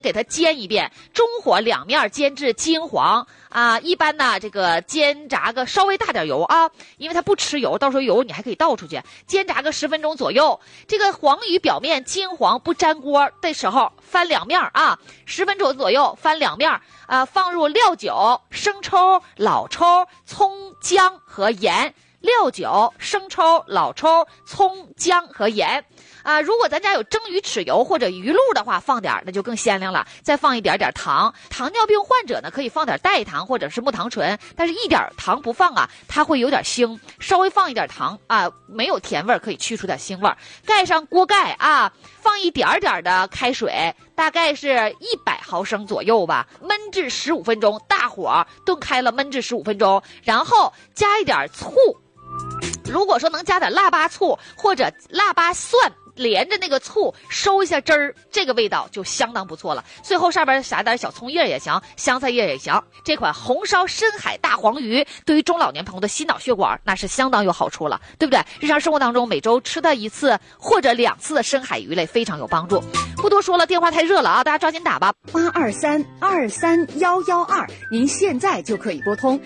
给它煎一遍，中火两面煎至金黄啊。一般呢，这个煎炸个稍微大点油啊，因为它不吃油，到时候油你还可以倒出去。煎炸个10分钟左右，这个黄鱼表面金黄不粘锅的时候，翻两面啊，10分钟左右翻两面啊，放入料酒、生抽、老抽、葱、姜和盐。料酒、生抽、老抽、葱、姜和盐啊。如果咱家有蒸鱼豉油或者鱼露的话，放点那就更鲜亮了。再放一点点糖。糖尿病患者呢，可以放点代糖或者是木糖醇，但是一点糖不放啊，它会有点腥。稍微放一点糖啊，没有甜味，可以去除点腥味。盖上锅盖啊，放一点点的开水，大概是100毫升左右吧，焖至15分钟，大火炖开了，焖至15分钟，然后加一点醋。如果说能加点腊八醋或者腊八蒜，连着那个醋收一下汁儿，这个味道就相当不错了。最后上边撒点小葱叶也行，香菜叶也行。这款红烧深海大黄鱼对于中老年朋友的心脑血管那是相当有好处了，对不对？日常生活当中每周吃它1次或者2次的深海鱼类非常有帮助。不多说了，电话太热了啊，大家抓紧打吧。 823-23112，您现在就可以拨通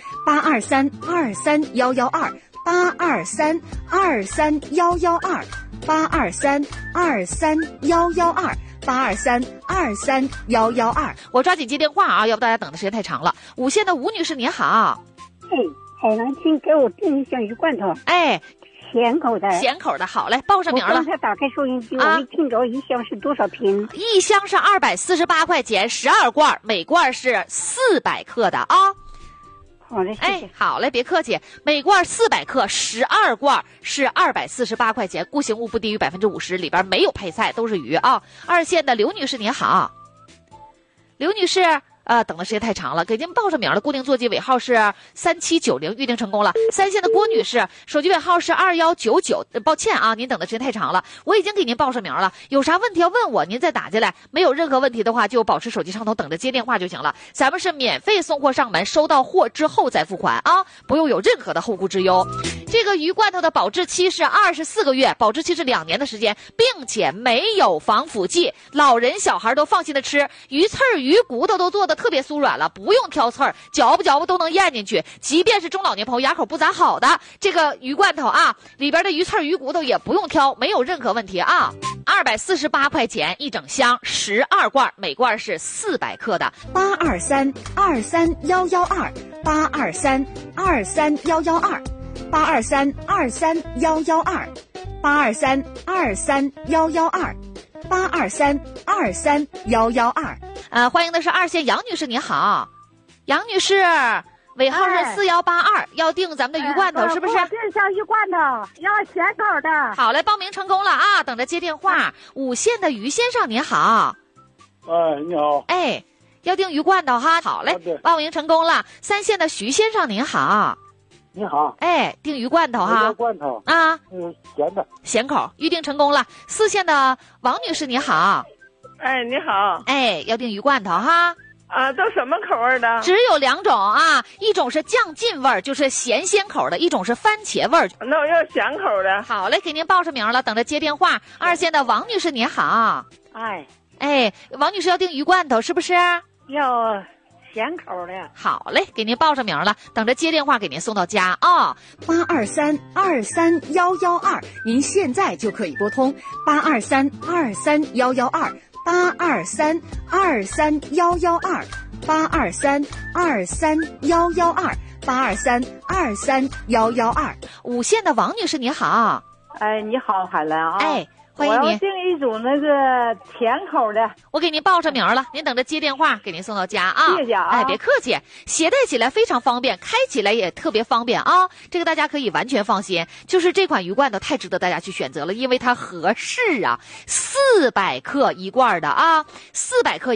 823-23112，823-23112，823-23112，823-23112。 我抓紧接电话啊，要不大家等的时间太长了。5线的吴女士您好。 海南请给我订一箱鱼罐头。咸口的， 好嘞，报上名了。 我刚才打开收音机，我没听着一箱是多少瓶？ 一箱是248块钱，12罐，每罐是400克的啊。 好嘞，谢谢。 好嘞，别客气。每罐400克，12罐是248块钱，固形物不低于50%，里边没有配菜，都是鱼啊。2线的刘女士您好。刘女士。等的时间太长了，给您报上名了。固定座机尾号是3790，预定成功了。3线的郭女士，手机尾号是2199。抱歉啊，您等的时间太长了，我已经给您报上名了。有啥问题要问我，您再打进来。没有任何问题的话，就保持手机畅通，等着接电话就行了。咱们是免费送货上门，收到货之后再付款啊，不用有任何的后顾之忧。这个鱼罐头的保质期是24个月，保质期是2年的时间，并且没有防腐剂，老人小孩都放心的吃。鱼刺儿、鱼骨头都做的特别酥软了，不用挑刺儿，嚼吧都能咽进去。即便是中老年朋友牙口不咋好的，这个鱼罐头啊，里边的鱼刺儿、鱼骨头也不用挑，没有任何问题啊。248块钱一整箱，12罐，每罐是400克的。 823-23112，823-23112，823-23112，823-23112。 欢迎的是2线杨女士，你好。杨女士，尾号是4182，要订咱们的鱼罐头，是不是？ 订箱鱼罐头，要咸口的。 好嘞，报名成功了啊，等着接电话。5线的于先生您好。 你好。 要订鱼罐头哈。好嘞，报名成功了。3线的徐先生您好。 你好。 订鱼罐头哈。 罐头啊。 咸的。 咸口，预定成功了。4线的王女士你好。 你好。 要订鱼罐头哈。 都什么口味的？ 只有2种啊，一种是酱劲味儿，就是咸鲜口的；一种是番茄味儿。 那我要咸口的。 好嘞，给您报上名了，等着接电话。2线的王女士您好。王女士要订鱼罐头是不是？ 要咸口的。 好嘞，给您报上名了，等着接电话给您送到家啊。 823-23112，您现在就可以拨通823-23112，823-23112，823-23112，823-23112。 5线的王女士你好。 你好，海兰啊。 欢迎您。 我要订一种那个甜口的。 我给您报上名了，您等着接电话给您送到家啊。 谢谢啊。 别客气，携带起来非常方便，开起来也特别方便啊。这个大家可以完全放心，就是这款鱼罐头太值得大家去选择了，因为它合适啊，400克一罐的啊，400克。